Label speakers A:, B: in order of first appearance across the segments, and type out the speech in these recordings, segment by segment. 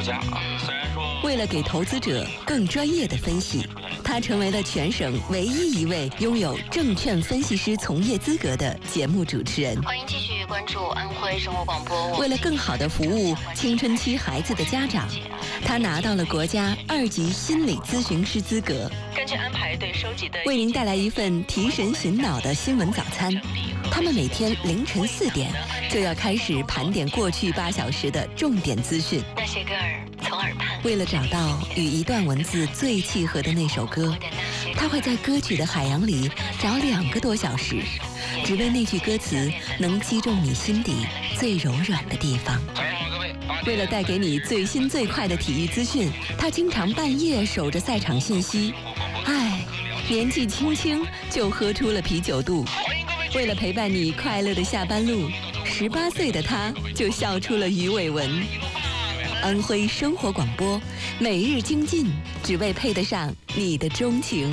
A: 佳啊。虽然说
B: 为了给投资者更专业的分析，他成为了全省唯一一位拥有证券分析师从业资格的节目主持人。
C: 欢迎继续关注安徽生活广播。
B: 为了更好地服务青春期孩子的家长，他拿到了国家2级心理咨询师资格。
C: 根据安排对收集的，
B: 为您带来一份提神醒脑的新闻早餐。他们每天凌晨4点就要开始盘点过去8小时的重点资讯。
C: 那些歌儿从耳畔。
B: 为了找到与一段文字最契合的那首歌，他会在歌曲的海洋里找2个多小时，只为那句歌词能击中你心底最柔软的地方。为了带给你最新最快的体育资讯，他经常半夜守着赛场信息。年纪轻轻就喝出了啤酒肚。为了陪伴你快乐的下班路，18岁的他就笑出了鱼尾纹。安徽生活广播，每日精进，只为配得上你的钟情。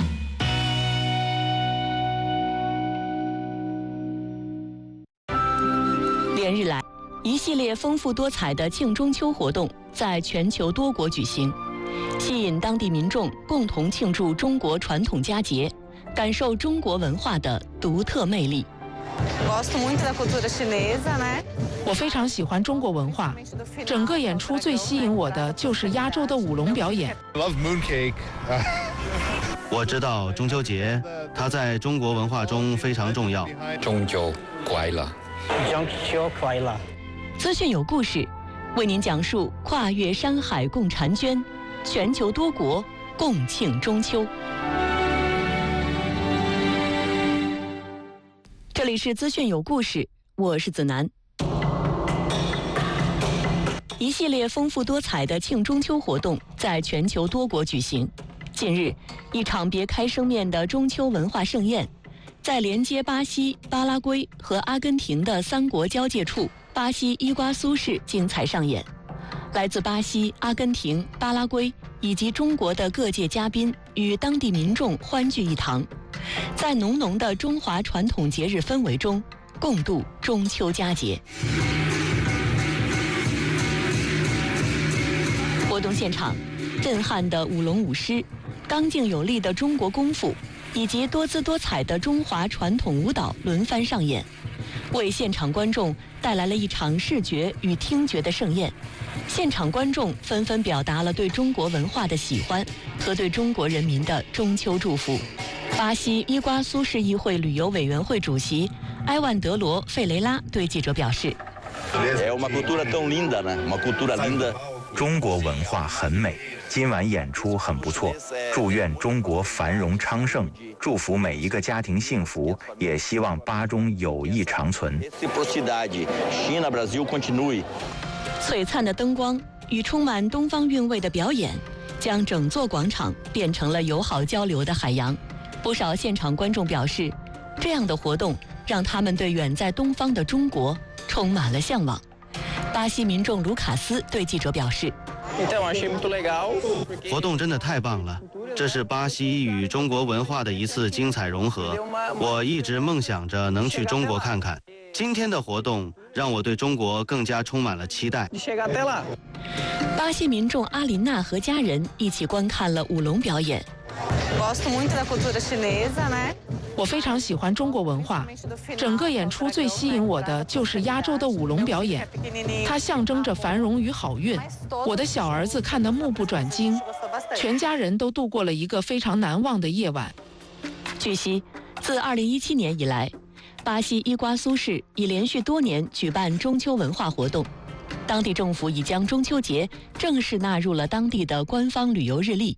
B: 连日来，一系列丰富多彩的庆中秋活动在全球多国举行，吸引当地民众共同庆祝中国传统佳节，感受中国文化的独特魅力。
D: 我非常喜欢中国文化，整个演出最吸引我的就是压轴的舞龙表演。
E: 我知道中秋节，它在中国文化中非常重要。
A: 中秋快乐，
F: 中秋快乐。
B: 资讯有故事，为您讲述跨越山海共婵娟，全球多国共庆中秋。这里是资讯有故事，我是子楠。一系列丰富多彩的庆中秋活动在全球多国举行。近日，一场别开生面的中秋文化盛宴，在连接巴西、巴拉圭和阿根廷的3国交界处，巴西伊瓜苏市精彩上演。来自巴西、阿根廷、巴拉圭以及中国的各界嘉宾与当地民众欢聚一堂，在浓浓的中华传统节日氛围中，共度中秋佳节。活动现场，震撼的舞龙舞狮、刚劲有力的中国功夫以及多姿多彩的中华传统舞蹈轮番上演，为现场观众带来了一场视觉与听觉的盛宴。现场观众纷纷表达了对中国文化的喜欢和对中国人民的中秋祝福。巴西伊瓜苏市议会旅游委员会主席埃万德罗·费雷拉对记者表示：
G: 中国文化很美，今晚演出很不错，祝愿中国繁荣昌盛，祝福每一个家庭幸福，也希望巴中友谊长存。
B: 璀璨的灯光与充满东方韵味的表演，将整座广场变成了友好交流的海洋。不少现场观众表示，这样的活动让他们对远在东方的中国充满了向往。巴西民众卢卡斯对记者表示：
E: 活动真的太棒了，这是巴西与中国文化的一次精彩融合。我一直梦想着能去中国看看，今天的活动让我对中国更加充满了期待。
B: 巴西民众阿琳娜和家人一起观看了舞龙表演。
D: 我非常喜欢中国文化，整个演出最吸引我的就是压轴的舞龙表演，它象征着繁荣与好运。我的小儿子看得目不转睛，全家人都度过了一个非常难忘的夜晚。
B: 据悉，自2017年以来，巴西伊瓜苏市已连续多年举办中秋文化活动，当地政府已将中秋节正式纳入了当地的官方旅游日历。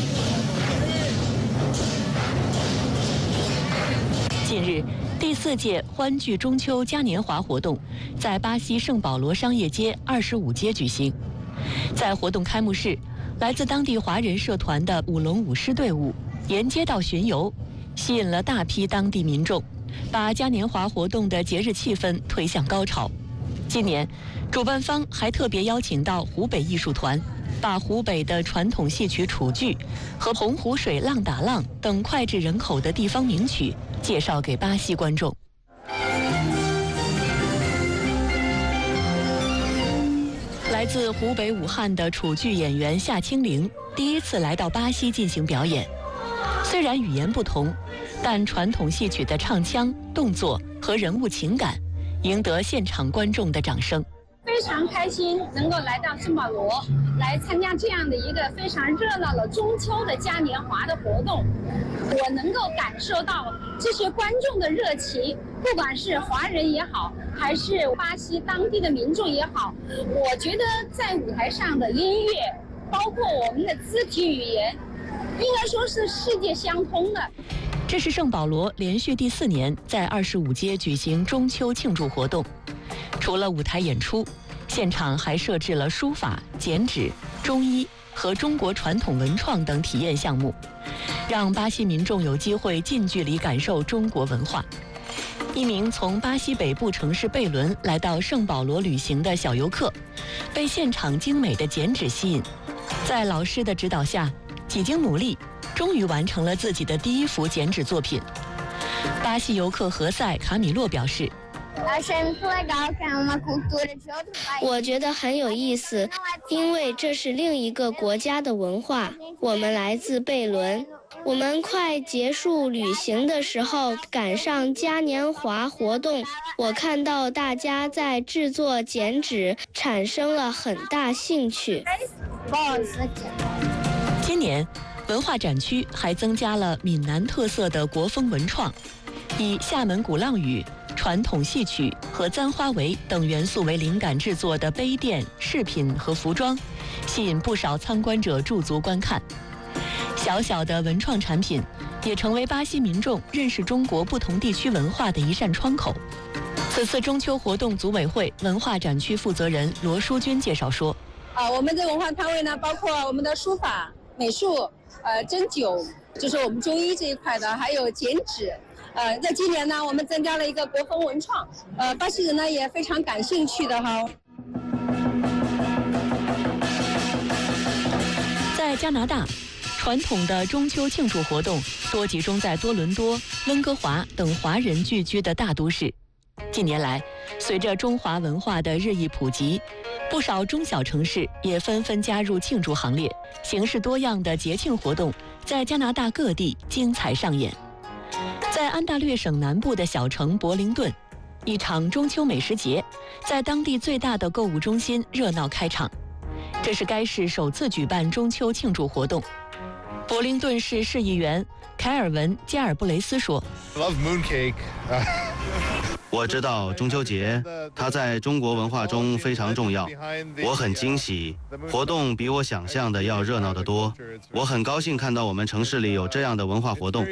B: 近日，第4届欢聚中秋嘉年华活动在巴西圣保罗商业街25街举行。在活动开幕式，来自当地华人社团的舞龙舞狮队伍沿街道巡游，吸引了大批当地民众，把嘉年华活动的节日气氛推向高潮。今年，主办方还特别邀请到湖北艺术团，把湖北的传统戏曲楚剧和洪湖水浪打浪等脍炙人口的地方名曲介绍给巴西观众。来来自湖北武汉的楚剧演员夏清玲第一次来到巴西进行表演。虽然语言不同，但传统戏曲的唱腔、动作和人物情感，赢得现场观众的掌声。
H: 非常开心能够来到圣保罗，来参加这样的一个非常热闹的中秋的嘉年华的活动。我能够感受到这些观众的热情，不管是华人也好，还是巴西当地的民众也好，我觉得在舞台上的音乐，包括我们的肢体语言，应该说是世界相通的。
B: 这是圣保罗连续第4年在25街举行中秋庆祝活动。除了舞台演出，现场还设置了书法、剪纸、中医和中国传统文创等体验项目，让巴西民众有机会近距离感受中国文化。一名从巴西北部城市贝伦来到圣保罗旅行的小游客，被现场精美的剪纸吸引，在老师的指导下，几经努力，终于完成了自己的第一幅剪纸作品。巴西游客何塞·卡米洛表示，
I: 我觉得很有意思，因为这是另一个国家的文化。我们来自贝伦，我们快结束旅行的时候赶上嘉年华活动，我看到大家在制作剪纸，产生了很大兴趣。
B: 今年文化展区还增加了闽南特色的国风文创，以厦门鼓浪屿、传统戏曲和簪花围等元素为灵感制作的杯垫、饰品和服装，吸引不少参观者驻足观看。小小的文创产品也成为巴西民众认识中国不同地区文化的一扇窗口。此次中秋活动组委会文化展区负责人罗淑君介绍说，
H: 我们的文化摊位呢，包括我们的书法、美术、针灸，就是我们中医这一块的，还有剪纸。在今年呢，我们增加了一个国风文创，巴西人呢也非常感兴趣的哈。
B: 在加拿大，传统的中秋庆祝活动多集中在多伦多、温哥华等华人聚居的大都市。近年来，随着中华文化的日益普及，不少中小城市也纷纷加入庆祝行列，形式多样的节庆活动在加拿大各地精彩上演。在安大略省南部的小城柏灵顿，一场中秋美食节在当地最大的购物中心热闹开场。这是该市首次举办中秋庆祝活动。柏灵顿市市议员凯尔文·加尔布雷斯说：“
E: 我知道中秋节，它在中国文化中非常重要。我很惊喜，活动比我想象的要热闹得多。我很高兴看到我们城市里有这样的文化活动。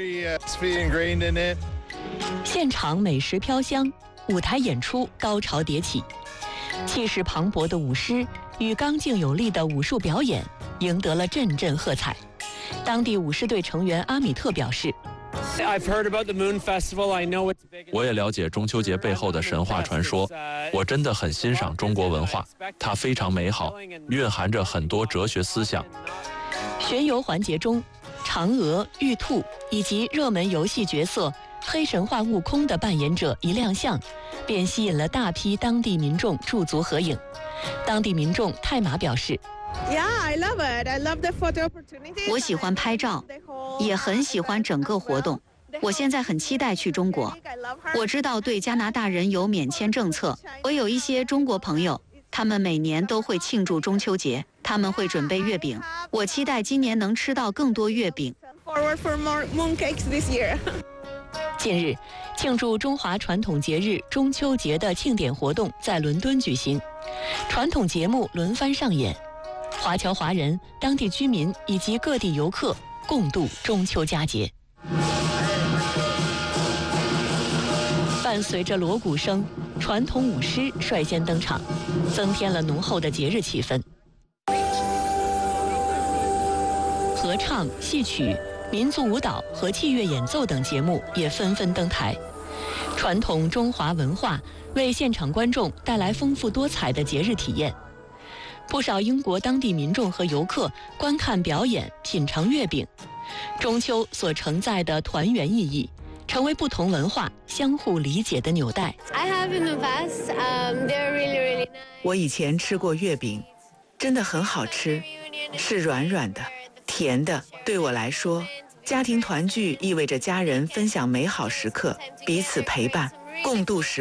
B: 现场美食飘香，舞台演出高潮迭起，气势磅礴的舞狮与刚劲有力的武术表演赢得了阵阵喝彩。当地舞狮队成员阿米特表示，
J: 我也了解中秋节背后的神话传说，我真的很欣赏中国文化，它非常美好，蕴含着很多哲学思想。
B: 巡游环节中，嫦娥、玉兔以及热门游戏角色黑神话悟空的扮演者一亮相，便吸引了大批当地民众驻足合影。当地民众泰马表示，
K: 我喜欢拍照，也很喜欢整个活动。我现在很期待去中国。我知道对加拿大人有免签政策，我有一些中国朋友，他们每年都会庆祝中秋节，他们会准备月饼。我期待今年能吃到更多月饼。
B: 近日，庆祝中华传统节日中秋节的庆典活动在伦敦举行，传统节目轮番上演，华侨华人、当地居民以及各地游客共度中秋佳节。伴随着锣鼓声，传统舞狮率先登场，增添了浓厚的节日气氛。合唱、戏曲、民族舞蹈和器乐演奏等节目也纷纷登台，传统中华文化为现场观众带来丰富多彩的节日体验。不少英国当地民众和游客观看表演、品尝月饼。中秋所承载的团圆意义，成为不同文化相互理解的纽带。
L: 我以前吃过月饼， 真的很好吃，是软软的、甜的。对我来说，家庭团聚意味着家人分享美好时刻，彼此陪伴，共度时光。